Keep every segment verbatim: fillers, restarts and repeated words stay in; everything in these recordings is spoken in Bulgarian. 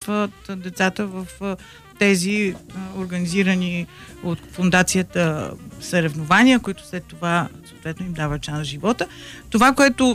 участват децата в тези организирани от фондацията съревнования, които след това съответно им дават шанс на живота. Това, което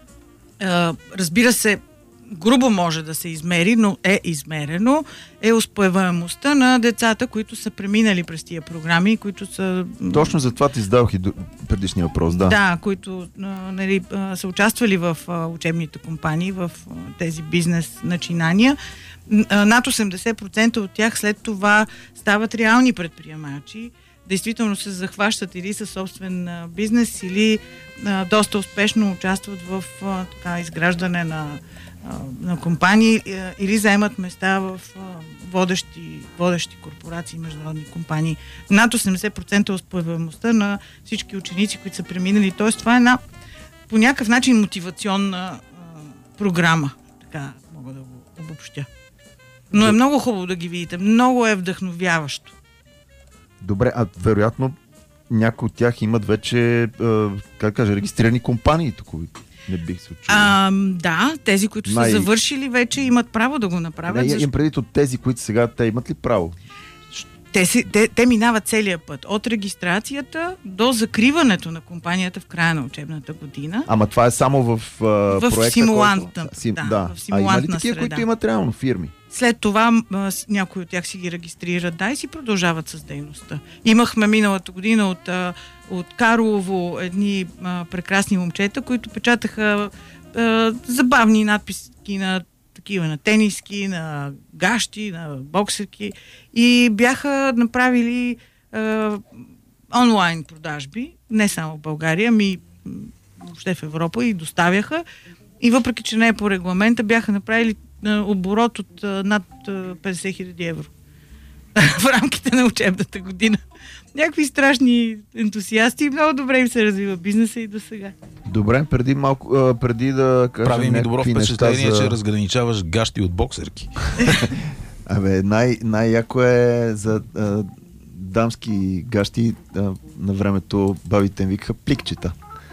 разбира се, грубо може да се измери, но е измерено, е успеваемостта на децата, които са преминали през тия програми, които са... Точно за това ти задавах и предишния въпрос, да. Да, които нали, са участвали в учебните компании, в тези бизнес начинания. Над осемдесет процента от тях след това стават реални предприемачи. Действително се захващат или със собствен а, бизнес, или а, доста успешно участват в а, така, изграждане на, а, на компании, а, или заемат места в а, водещи, водещи корпорации, международни компании. Над осемдесет процента успеваемостта на всички ученици, които са преминали. Тоест, това е една по някакъв начин мотивационна а, програма. Така мога да го обобщя. Но е много хубаво да ги видите. Много е вдъхновяващо. Добре, а вероятно някои от тях имат вече, е, как кажа, регистрирани компании тук. Не бих се очудил. Да, тези, които Най... са завършили вече имат право да го направят. Не, защо... им преди от тези, които сега, те имат ли право? Те, си, те, те минават целия път. От регистрацията до закриването на компанията в края на учебната година. Ама това е само в, а, в проекта, симулантна, който... Сим... да, да. в симулантна а има ли такива, среда, които имат реално фирми? След това а, някои от тях си ги регистрират, да, и си продължават с дейността. Имахме миналата година от, а, от Карлово едни а, прекрасни момчета, които печатаха а, забавни надписки на такива, на тениски, на гащи, на боксерки и бяха направили а, онлайн продажби, не само в България, ами въобще в Европа, и доставяха. И въпреки, че не е по регламента, бяха направили оборот от а, над петдесет хиляди евро в рамките на учебната година. Някакви страшни ентусиасти, много добре им се развива бизнеса и до сега. Добре, преди малко, а, преди да кажем прави ми добро впечатление, за... че разграничаваш гащи от боксерки. Абе, най- най-яко е за а, дамски гащи, а, на времето бабите им викаха пликчета.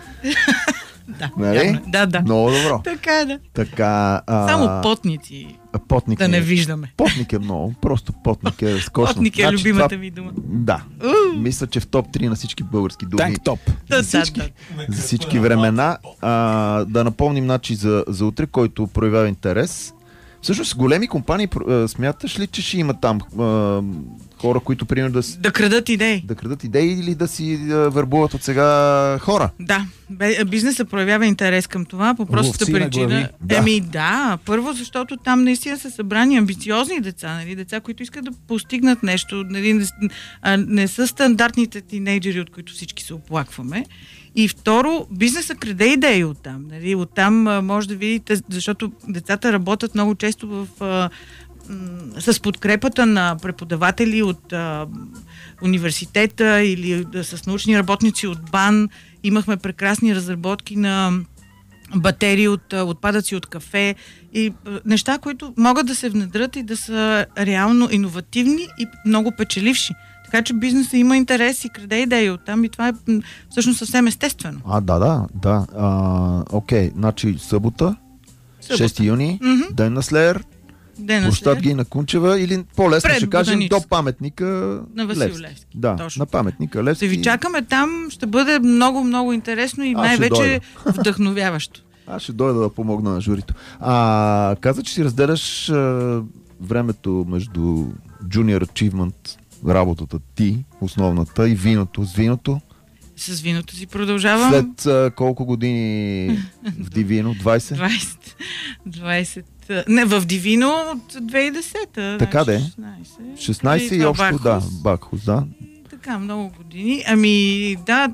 Да, нали? да, да. Много добро. Така е, да. Така, а... Само потници потник да е... не виждаме. Потник е много, просто потник е скучно. Потник е значи, любимата това... ми дума. Да. Uh. Мисля, че в топ три на всички български думи. Танк топ. За всички, да, да. За всички времена. А, да напомним начи за, за утре, който проявява интерес. Всъщност, големи компании, смяташ ли, че ще има там а, хора, които примерно да... Да крадат идеи. Да крадат идеи или да си а, вербуват от сега хора? Да. Бизнесът проявява интерес към това по простата причина. Да. Еми да, първо, защото там наистина са събрани амбициозни деца, нали? Деца, които искат да постигнат нещо, нали? не, не са стандартните тинейджери, от които всички се оплакваме. И второ, бизнесът краде идеи оттам. Нали? Оттам а, може да видите, защото децата работят много често в, а, м- с подкрепата на преподаватели от а, университета или да, с научни работници от БАН. Имахме прекрасни разработки на батерии от а, отпадъци от кафе и а, неща, които могат да се внедрят и да са реално иновативни и много печеливши. Така че бизнесът има интерес и краде идеи оттам и това е всъщност съвсем естествено. А, да, да, да. А, окей, значи събота, събота. шести юни, mm-hmm. ден на Слеер, площад Гина Кунчева или по-лесно ще кажем до паметника на Васил Левски. Левски. Да, точно. На паметника Левски. Ще ви чакаме там, ще бъде много, много интересно и а, най-вече вдъхновяващо. Аз ще дойда да помогна на журито. А, каза, че си разделяш а, времето между Junior Achievement, работата ти, основната, и виното. С виното? С виното си продължавам. След а, колко години в Дивино? двайсет? двайсет. двайсет. Не, в Дивино от две хиляди и десета. Така де? шестнайсет. шестнайсет и общо, Бакхус. да. Бакхус, да. Така, много години. Ами, да,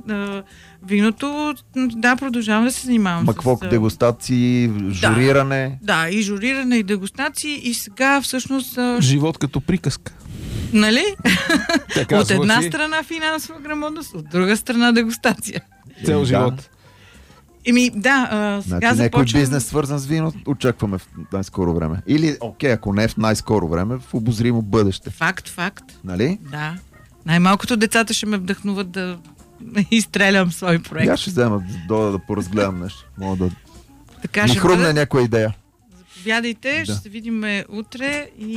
виното, да, продължавам да се занимавам. Ма какво, с... дегустации, журиране? Да, да, и журиране, и дегустации, и сега всъщност... Живот като приказка. Нали? Така от една звучи. страна финансова грамотност, от друга страна дегустация. Цел Да. живот. Еми, да, а, сега Значи някой започвам... бизнес свързан с вино очакваме в най-скоро време. Или, окей, ако не в най-скоро време, в обозримо бъдеще. Факт, факт. Нали? Да. Най-малкото децата ще ме вдъхнуват да изстрелям свой проект. Я ще взема да, да поразгледам нещо. Мога да Така ми ще хрумне бъде. някоя идея. Заповядайте, Да. ще се видим утре и